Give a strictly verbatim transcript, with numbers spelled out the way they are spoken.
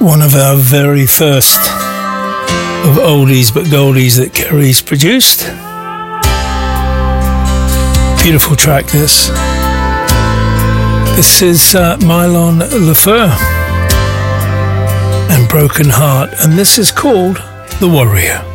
One of our very first of oldies but goldies that Kerry's produced. Beautiful track, this. This is uh, Mylon Lefeur and Broken Heart, and this is called The Warrior.